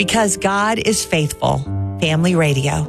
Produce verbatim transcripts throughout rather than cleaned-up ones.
Because God is faithful. Family Radio.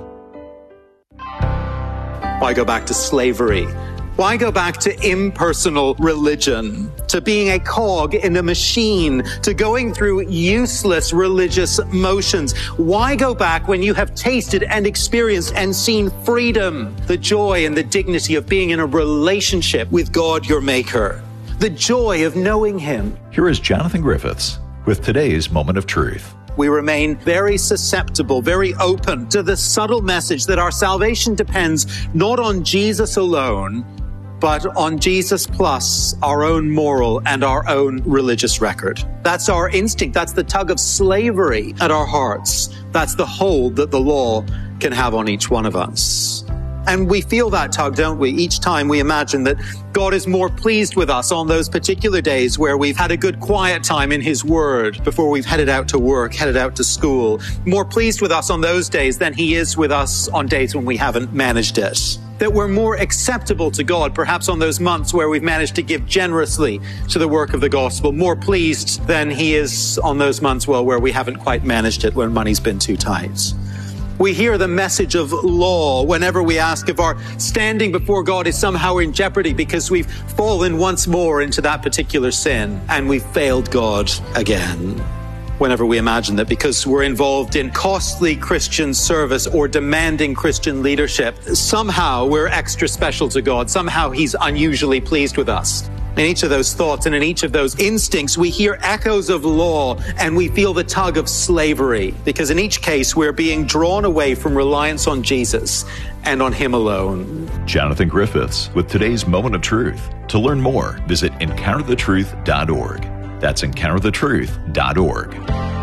Why go back to slavery? Why go back to impersonal religion, to being a cog in a machine, to going through useless religious motions? Why go back when you have tasted and experienced and seen freedom, the joy and the dignity of being in a relationship with God, your Maker, the joy of knowing Him? Here is Jonathan Griffiths with today's Moment of Truth. We remain very susceptible, very open to the subtle message that our salvation depends not on Jesus alone, but on Jesus plus our own moral and our own religious record. That's our instinct. That's the tug of slavery at our hearts. That's the hold that the law can have on each one of us. And we feel that tug, don't we? Each time we imagine that God is more pleased with us on those particular days where we've had a good quiet time in His Word before we've headed out to work, headed out to school. More pleased with us on those days than He is with us on days when we haven't managed it. That we're more acceptable to God, perhaps on those months where we've managed to give generously to the work of the gospel. More pleased than He is on those months, well, where we haven't quite managed it, when money's been too tight. We hear the message of law whenever we ask if our standing before God is somehow in jeopardy because we've fallen once more into that particular sin and we've failed God again. Whenever we imagine that because we're involved in costly Christian service or demanding Christian leadership, somehow we're extra special to God. Somehow He's unusually pleased with us. In each of those thoughts and in each of those instincts, we hear echoes of law and we feel the tug of slavery, because in each case, we're being drawn away from reliance on Jesus and on Him alone. Jonathan Griffiths with today's Moment of Truth. To learn more, visit encounter the truth dot org. That's encounter the truth dot org.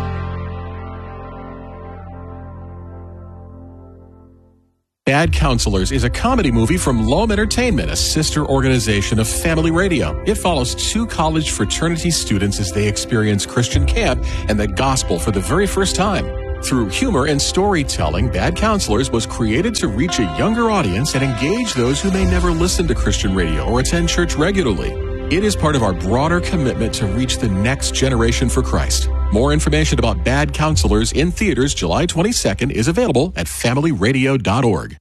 Bad Counselors is a comedy movie from Loam Entertainment, a sister organization of Family Radio. It follows two college fraternity students as they experience Christian camp and the gospel for the very first time. Through humor and storytelling, Bad Counselors was created to reach a younger audience and engage those who may never listen to Christian radio or attend church regularly. It is part of our broader commitment to reach the next generation for Christ. More information about Bad Counselors in theaters July twenty-second is available at family radio dot org.